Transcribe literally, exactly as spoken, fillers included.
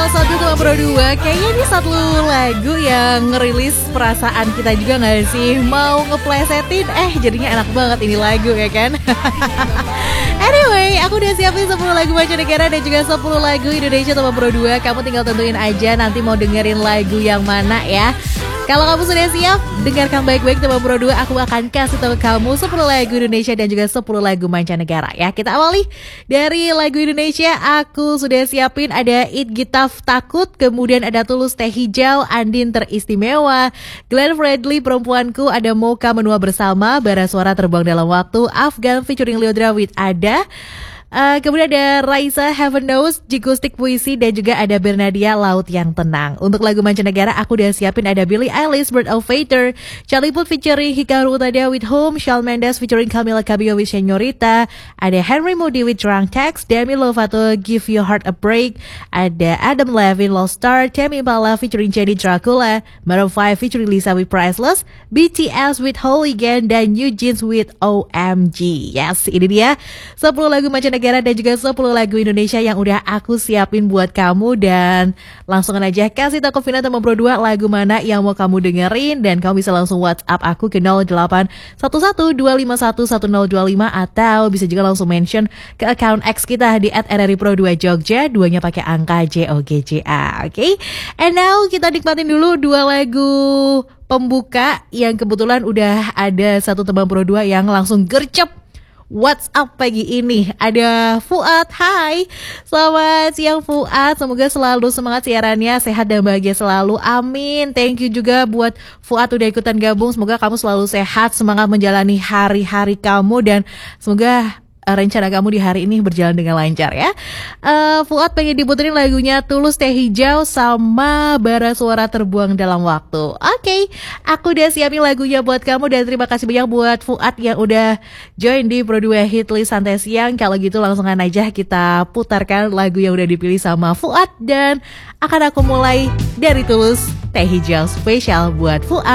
spesial satu koma dua. Kayaknya ini satu lagu yang ngerilis perasaan kita juga gak sih? Mau ngeplesetin, eh jadinya enak banget ini lagu ya kan? Anyway, aku udah siapin sepuluh lagu mancanegara dan juga sepuluh lagu Indonesia Top dua. Kamu tinggal tentuin aja nanti mau dengerin lagu yang mana ya. Kalau kamu sudah siap, dengarkan baik-baik Top dua. Aku akan kasih tahu kamu sepuluh lagu Indonesia dan juga sepuluh lagu mancanegara ya. Kita awali dari lagu Indonesia. Aku sudah siapin ada It Gitaf Takut, kemudian ada Tulus Teh Hijau, Andin Teristimewa, Glenn Fredly Perempuanku, ada Mocha Menua Bersama, Bara Suara Terbang Dalam Waktu, Afgan featuring Leodra with Ada. Uh, kemudian ada Raisa Heaven Knows, Jigustik Puisi, dan juga ada Bernadia Laut Yang Tenang. Untuk lagu mancanegara aku udah siapin ada Billie Eilish Bird of Fader, Charlie Puth featuring Hikaru Utada with Home, Shawn Mendes featuring Camila Cabello with Señorita, ada Henry Moody with Drunk Text, Demi Lovato Give Your Heart a Break, ada Adam Levine Lost Star, Tame Impala featuring Jenny Dracula, Maroon five featuring Lisa with Priceless, B T S with Hooligan, dan New Jeans with O M G. Yes, ini dia sepuluh lagu mancanegara dan juga sepuluh lagu Indonesia yang udah aku siapin buat kamu. Dan langsung aja kasih tahu Vina Top dua lagu mana yang mau kamu dengerin, dan kamu bisa langsung WhatsApp aku ke nol delapan satu satu dua lima satu satu nol dua lima, atau bisa juga langsung mention ke account X kita di at r r i pro dua jogja, duanya pakai angka J O G J A. Oke, okay? And now kita nikmatin dulu dua lagu pembuka yang kebetulan udah ada satu teman Pro dua yang langsung gercep WhatsApp pagi ini. Ada Fuad, hai. Selamat siang Fuad, semoga selalu semangat siarannya, sehat dan bahagia selalu, amin. Thank you juga buat Fuad udah ikutan gabung, semoga kamu selalu sehat, semangat menjalani hari-hari kamu, dan semoga rencana kamu di hari ini berjalan dengan lancar ya. uh, Fuad pengen diputerin lagunya Tulus Teh Hijau sama Bara Suara Terbuang Dalam Waktu. Oke, okay, aku udah siapin lagunya buat kamu, dan terima kasih banyak buat Fuad yang udah join di Pro dua Hitlist Santai Siang. Kalau gitu langsung aja kita putarkan lagu yang udah dipilih sama Fuad, dan akan aku mulai dari Tulus Teh Hijau spesial buat Fuad.